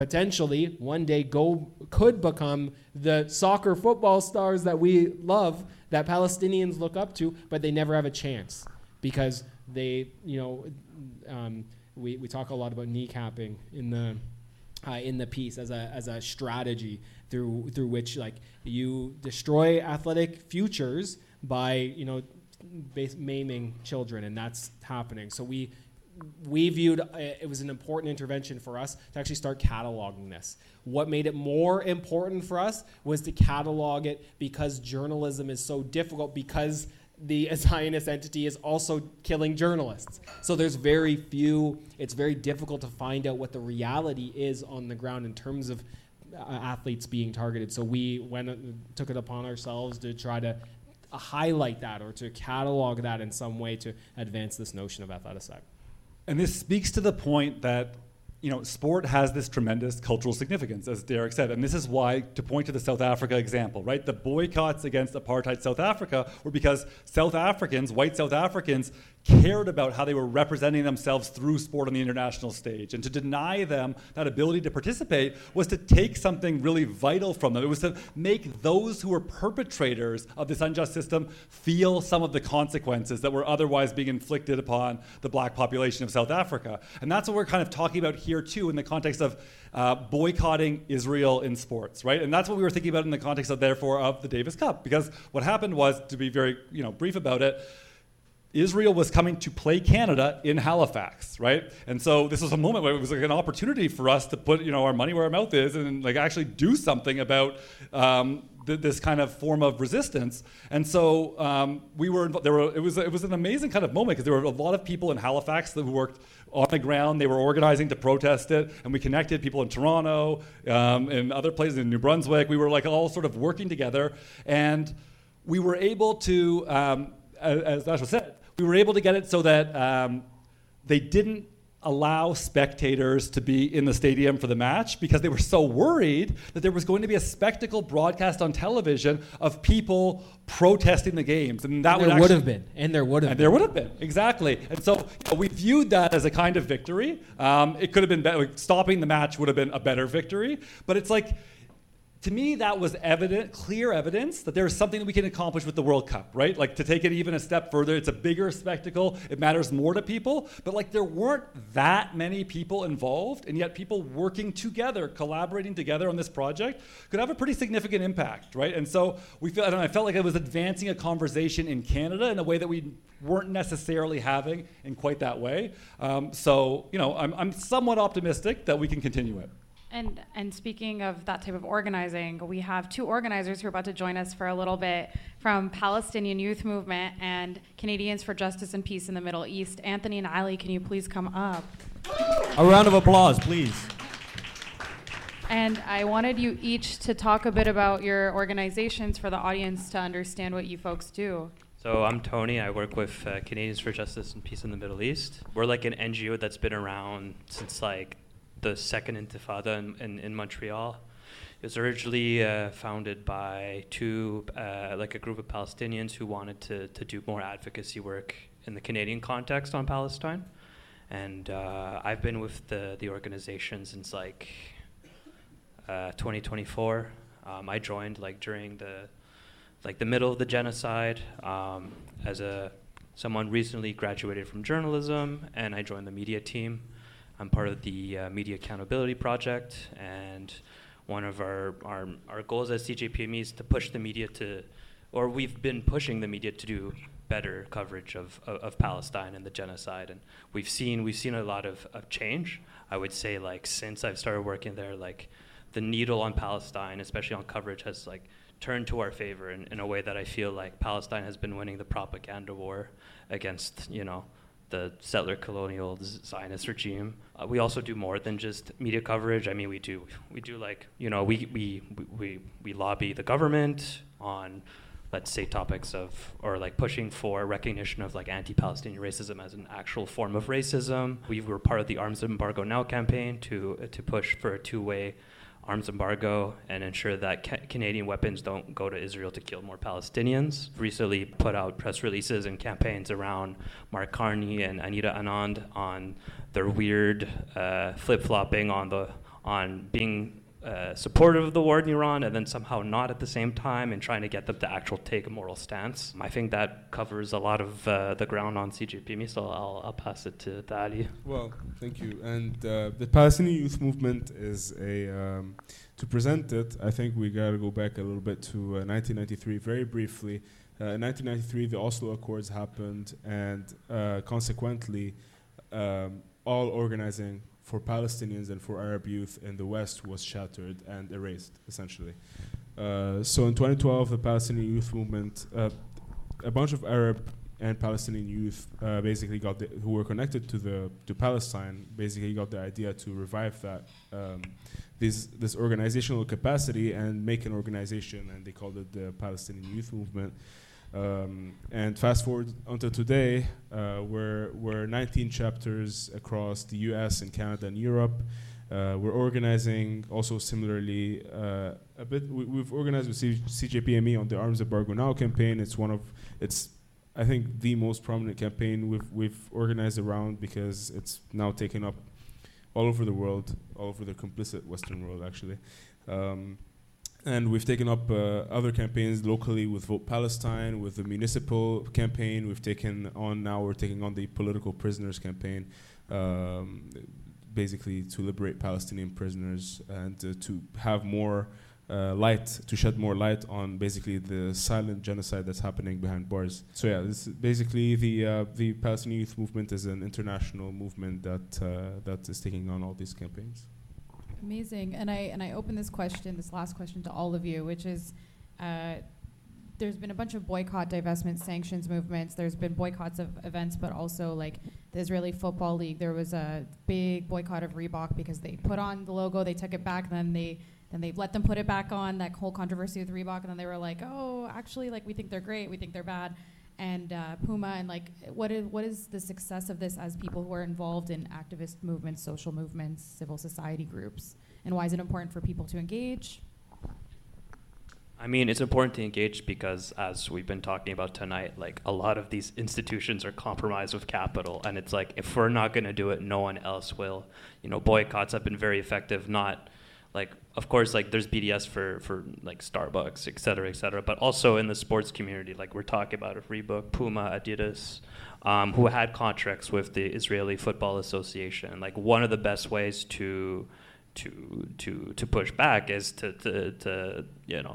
potentially one day could become the soccer football stars that we love, that Palestinians look up to, but they never have a chance because they, we talk a lot about kneecapping in the piece as a strategy through which like you destroy athletic futures by maiming children, and that's happening. So we viewed it was an important intervention for us to actually start cataloging this. What made it more important for us was to catalog it because journalism is so difficult, because the Zionist entity is also killing journalists. So there's it's very difficult to find out what the reality is on the ground in terms of athletes being targeted. So we took it upon ourselves to try to highlight that or to catalog that in some way to advance this notion of athleticide. And this speaks to the point that sport has this tremendous cultural significance, as Derek said. And this is why, to point to the South Africa example, right? The boycotts against apartheid South Africa were because white South Africans, cared about how they were representing themselves through sport on the international stage. And to deny them that ability to participate was to take something really vital from them. It was to make those who were perpetrators of this unjust system feel some of the consequences that were otherwise being inflicted upon the black population of South Africa. And that's what we're kind of talking about here too in the context of boycotting Israel in sports, right? And that's what we were thinking about in the context of, therefore, of the Davis Cup. Because what happened was, to be very brief about it, Israel was coming to play Canada in Halifax, right? And so this was a moment where it was like an opportunity for us to put our money where our mouth is and like actually do something about this kind of form of resistance. And so it was an amazing kind of moment because there were a lot of people in Halifax that worked on the ground. They were organizing to protest it, and we connected people in Toronto and other places in New Brunswick. We were like all sort of working together, and we were able to, as Joshua said, we were able to get it so that they didn't allow spectators to be in the stadium for the match because they were so worried that there was going to be a spectacle broadcast on television of people protesting the games. And there would have been, exactly. And so we viewed that as a kind of victory. It could have been stopping the match would have been a better victory, but it's like, to me, that was clear evidence that there is something that we can accomplish with the World Cup, right? Like, to take it even a step further, it's a bigger spectacle, it matters more to people, but like there weren't that many people involved, and yet people working together, collaborating together on this project could have a pretty significant impact, right? And so I felt like it was advancing a conversation in Canada in a way that we weren't necessarily having in quite that way. I'm somewhat optimistic that we can continue it. And speaking of that type of organizing, we have two organizers who are about to join us for a little bit from Palestinian Youth Movement and Canadians for Justice and Peace in the Middle East. Anthony and Ali, can you please come up? A round of applause, please. And I wanted you each to talk a bit about your organizations for the audience to understand what you folks do. So I'm Tony. I work with Canadians for Justice and Peace in the Middle East. We're like an NGO that's been around since like the second Intifada in Montreal. It was originally founded by a group of Palestinians who wanted to do more advocacy work in the Canadian context on Palestine. And I've been with the organization since 2024. I joined during the middle of the genocide as someone recently graduated from journalism, and I joined the media team. I'm part of the Media Accountability Project, and one of our goals as CJPME is to push the media we've been pushing the media to do better coverage of Palestine and the genocide, and we've seen a lot of change. I would say since I've started working there, the needle on Palestine, especially on coverage, has turned to our favor in a way that I feel like Palestine has been winning the propaganda war against the settler colonial Zionist regime. We also do more than just media coverage. I mean, we do we lobby the government on, let's say, topics of, or pushing for recognition of anti-Palestinian racism as an actual form of racism. We were part of the Arms Embargo Now campaign to push for a two-way arms embargo and ensure that Canadian weapons don't go to Israel to kill more Palestinians. Recently put out press releases and campaigns around Mark Carney and Anita Anand on their weird flip-flopping on on being supportive of the war in Iran and then somehow not at the same time, and trying to get them to actually take a moral stance. I think that covers a lot of the ground on CJPME, so I'll pass it to Ali. Well, thank you. And the Palestinian Youth Movement is to present it, I think we got to go back a little bit to 1993, very briefly. In 1993, the Oslo Accords happened, and consequently, all organizing for Palestinians and for Arab youth in the West was shattered and erased, essentially. So in 2012, the Palestinian Youth Movement, a bunch of Arab and Palestinian youth basically who were connected to Palestine, basically got the idea to revive that this organizational capacity and make an organization, and they called it the Palestinian Youth Movement. And fast forward until today, we're 19 chapters across the US and Canada and Europe. We're organizing also similarly a bit. We've organized with CJPME on the Arms Embargo Now campaign. It's I think the most prominent campaign we've organized around, because it's now taken up all over the world, all over the complicit Western world actually. And we've taken up other campaigns locally with Vote Palestine, with the municipal campaign. We're taking on the political prisoners campaign, basically to liberate Palestinian prisoners and to have more to shed more light on basically the silent genocide that's happening behind bars. So yeah, this is basically the Palestinian Youth Movement is an international movement that is taking on all these campaigns. Amazing. And I open this last question to all of you, which is, there's been a bunch of boycott, divestment, sanctions movements. There's been boycotts of events, but also like the Israeli Football League. There was a big boycott of Reebok because they put on the logo, they took it back, then they let them put it back on, that whole controversy with Reebok, and then they were like, oh, actually, like, we think they're great, we think they're bad. And Puma, and like, what is the success of this as people who are involved in activist movements, social movements, civil society groups? And why is it important for people to engage? I mean, it's important to engage because, as we've been talking about tonight, like, a lot of these institutions are compromised with capital, and it's like, if we're not going to do it, no one else will. You know, boycotts have been very effective, not like, of course, like, there's BDS for like Starbucks, et cetera, but also in the sports community, like we're talking about Reebok, Puma, Adidas, who had contracts with the Israeli Football Association. Like, one of the best ways to push back is to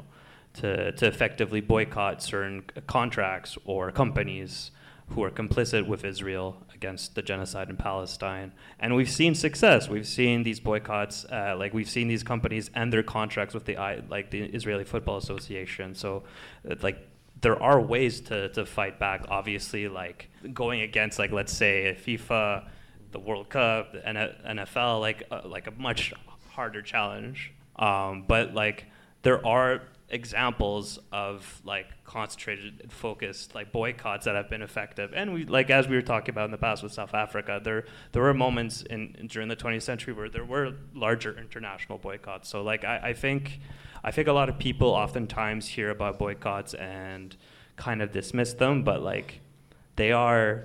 effectively boycott certain contracts or companies who are complicit with Israel against the genocide in Palestine. And we've seen success. We've seen these boycotts, we've seen these companies end their contracts with the Israeli Football Association. So like, there are ways to fight back, obviously, like going against, like, let's say FIFA, the World Cup, the NFL, like a much harder challenge. But like, there are examples of like concentrated and focused like boycotts that have been effective, and we, like, as we were talking about in the past with South Africa, there were moments during the 20th century where there were larger international boycotts. So like, I think a lot of people oftentimes hear about boycotts and kind of dismiss them, but like, they are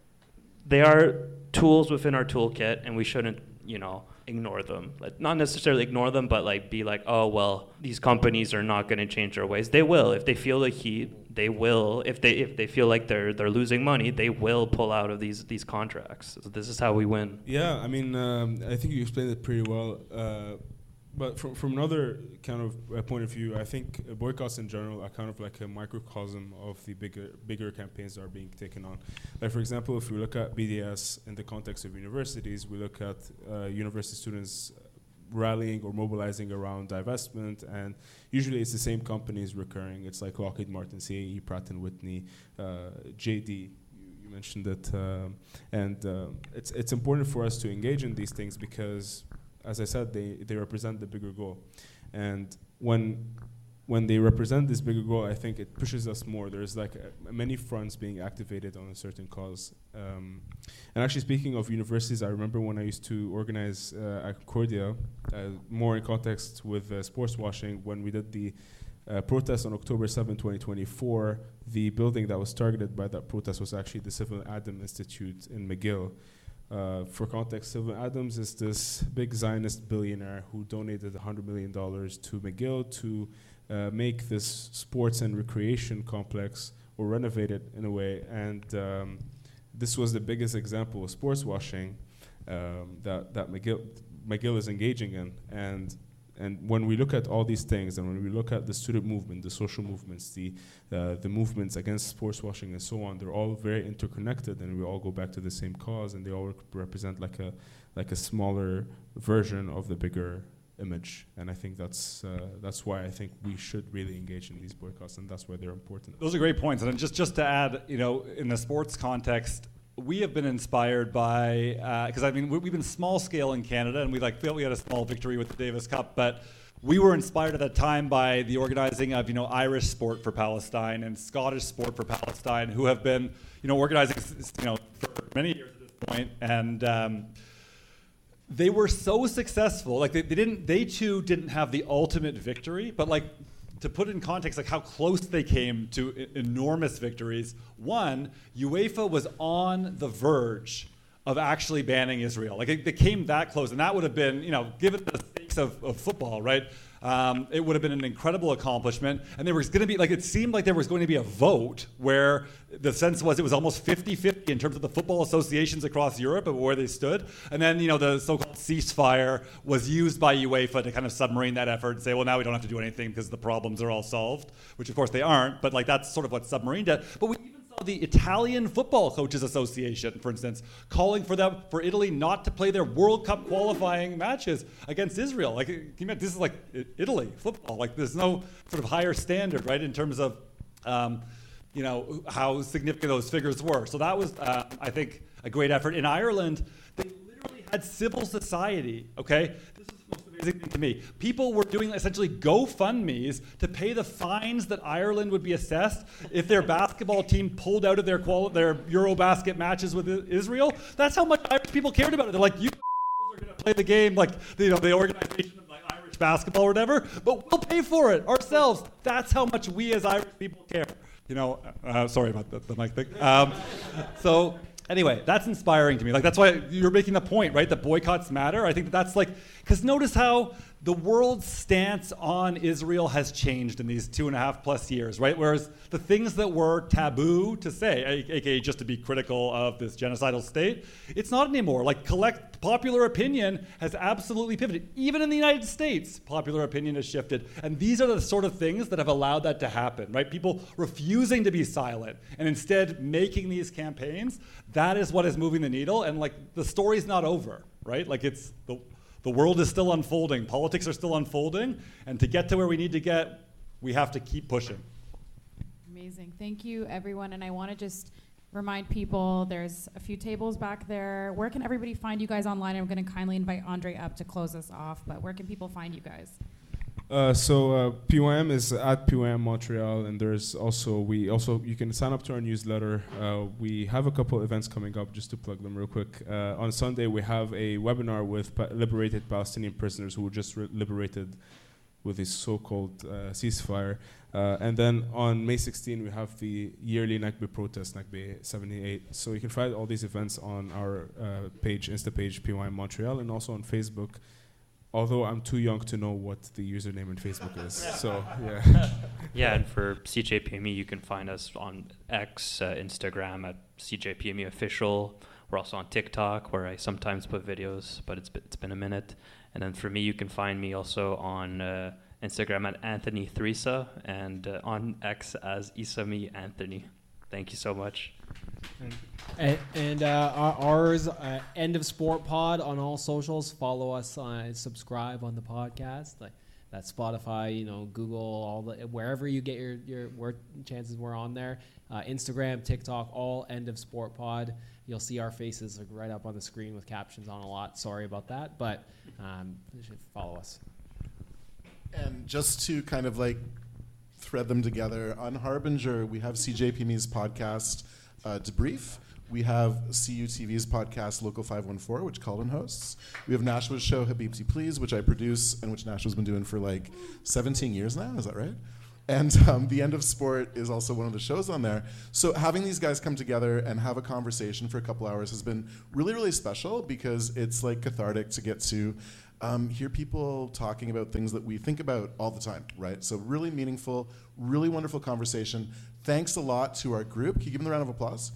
tools within our toolkit, and we shouldn't, ignore them. Like, not necessarily ignore them, but like, be like, oh, well, these companies are not going to change their ways. They will. If they feel the heat, they will. If they feel like they're losing money, they will pull out of these contracts. So this is how we win. Yeah, I mean, I think you explained it pretty well. But from another kind of point of view, I think boycotts in general are kind of like a microcosm of the bigger campaigns that are being taken on. Like, for example, if we look at BDS in the context of universities, we look at university students rallying or mobilizing around divestment, and usually it's the same companies recurring. It's like Lockheed Martin, CAE, Pratt & Whitney, JD. You mentioned it. It's important for us to engage in these things because, as I said, they represent the bigger goal. And when they represent this bigger goal, I think it pushes us more. There's like many fronts being activated on a certain cause. And actually, speaking of universities, I remember when I used to organize at Concordia, more in context with sports washing, when we did the protest on October 7, 2024, the building that was targeted by that protest was actually the Civil Adam Institute in McGill. For context, Sylvan Adams is this big Zionist billionaire who donated $100 million to McGill to make this sports and recreation complex, or renovate it in a way. And this was the biggest example of sports washing that McGill is engaging in. And when we look at all these things, and when we look at the student movement, the social movements, the movements against sports washing and so on, they're all very interconnected, and we all go back to the same cause, and they all represent like a smaller version of the bigger image. And I think that's why I think we should really engage in these boycotts, and that's why they're important. Those are great points. And just to add, in the sports context, we have been inspired by, because we've been small scale in Canada, and we feel we had a small victory with the Davis Cup, but we were inspired at that time by the organizing of, Irish Sport for Palestine and Scottish Sport for Palestine, who have been, organizing, for many years at this point, and they were so successful. They too didn't have the ultimate victory, but to put it in context, how close they came to enormous victories. One, UEFA was on the verge of actually banning Israel. They came that close, and that would have been, given the stakes of football, right? It would have been an incredible accomplishment. And there was going to be, it seemed like there was going to be a vote where the sense was it was almost 50-50 in terms of the football associations across Europe and where they stood. And then, the so-called ceasefire was used by UEFA to kind of submarine that effort and say, well, now we don't have to do anything because the problems are all solved, which of course they aren't. But that's sort of what submarined it. But we even saw the Italian Football Coaches Association, for instance, calling for Italy not to play their World Cup qualifying matches against Israel. This is Italy football. There's no sort of higher standard, right, in terms of how significant those figures were. So that was, I think, a great effort. In Ireland, they literally had civil society, okay? This is the most amazing thing to me. People were doing essentially GoFundMes to pay the fines that Ireland would be assessed if their basketball team pulled out of their Eurobasket matches with Israel. That's how much Irish people cared about it. They're you are going to play the game, the organization of Irish basketball or whatever, but we'll pay for it ourselves. That's how much we as Irish people care. Sorry about the mic thing. So anyway, that's inspiring to me. That's why you're making the point, right? That boycotts matter. I think that's because notice how the world's stance on Israel has changed in these 2.5+ years, right? Whereas the things that were taboo to say, aka just to be critical of this genocidal state, it's not anymore. Popular opinion has absolutely pivoted. Even in the United States, popular opinion has shifted. And these are the sort of things that have allowed that to happen, right? People refusing to be silent and instead making these campaigns. That is what is moving the needle. And the story's not over, right? It's the world is still unfolding. Politics are still unfolding. And to get to where we need to get, we have to keep pushing. Amazing. Thank you, everyone. And I want to just remind people there's a few tables back there. Where can everybody find you guys online? I'm going to kindly invite Andre up to close us off. But where can people find you guys? PYM is at PYM Montreal, and there's you can sign up to our newsletter. We have a couple events coming up, just to plug them real quick. On Sunday, we have a webinar with liberated Palestinian prisoners who were just liberated with this so-called ceasefire. And then on May 16, we have the yearly Nakba protest, Nakba 78. So you can find all these events on our page, Insta page, PYM Montreal, and also on Facebook. Although I'm too young to know what the username on Facebook is. So, yeah. Yeah, and for CJPME, you can find us on X, Instagram at CJPME Official. We're also on TikTok, where I sometimes put videos, but it's been a minute. And then for me, you can find me also on Instagram at Anthony Theresa and on X as Isami Anthony. Thank you so much. And ours, End of Sport Pod on all socials. Follow us, subscribe on the podcast. That's Spotify, Google, all the wherever you get your where chances we're on there. Instagram, TikTok, all End of Sport Pod. You'll see our faces right up on the screen with captions on a lot. Sorry about that, but you should follow us. And just to kind of thread them together, on Harbinger, we have CJPME's podcast, Debrief. We have CUTV's podcast, Local 514, which Colin hosts. We have Nashua's show, Habibti Please, which I produce and which Nashua's been doing for 17 years now. Is that right? And The End of Sport is also one of the shows on there. So having these guys come together and have a conversation for a couple hours has been really, really special because it's like cathartic to get to hear people talking about things that we think about all the time, right? So really meaningful, really wonderful conversation. Thanks a lot to our group. Can you give them a round of applause?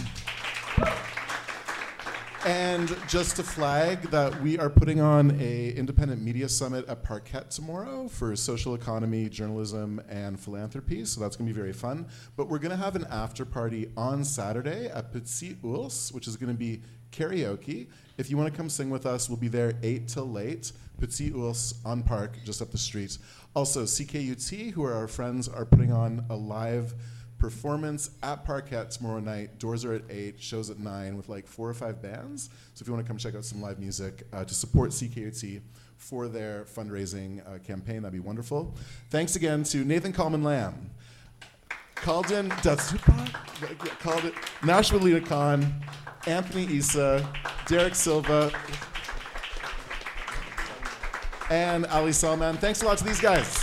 And just to flag that we are putting on a independent media summit at Parquet tomorrow for social economy, journalism, and philanthropy. So that's going to be very fun. But we're going to have an after party on Saturday at Petit Ours, which is going to be karaoke. If you want to come sing with us, we'll be there 8 till late. Petit Ours on Park, just up the street. Also, CKUT, who are our friends, are putting on a live performance at Parquet tomorrow night. Doors are at 8, shows at 9 with like 4 or 5 bands. So if you want to come check out some live music to support CKUT for their fundraising campaign, that'd be wonderful. Thanks again to Nathan Coleman Lamb, Kaldin Datsupa, Nashua Lita Khan, Anthony Issa, Derek Silva, and Ali Salman. Thanks a lot to these guys.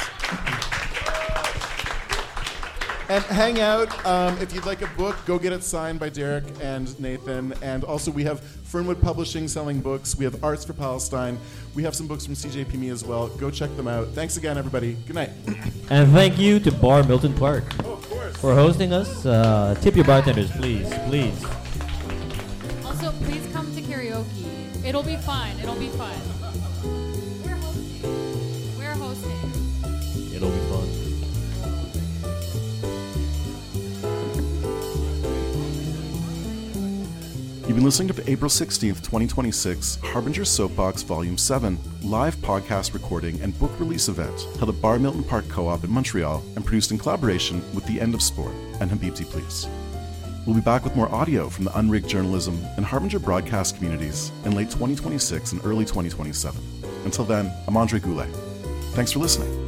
And hang out. If you'd like a book, go get it signed by Derek and Nathan. And also we have Fernwood Publishing selling books. We have Arts for Palestine. We have some books from CJPME as well. Go check them out. Thanks again, everybody. Good night. And thank you to Bar Milton Park for hosting us. Tip your bartenders, please, please. Also, please come to karaoke. It'll be fun. It'll be fun. We're hosting. It'll be fun. You've been listening to April 16th, 2026, Harbinger Soapbox Volume 7, live podcast recording and book release event held at Bar Milton Park Co-op in Montreal and produced in collaboration with The End of Sport and Habibti Please. We'll be back with more audio from the Unrigged Journalism and Harbinger broadcast communities in late 2026 and early 2027. Until then, I'm Andre Goulet. Thanks for listening.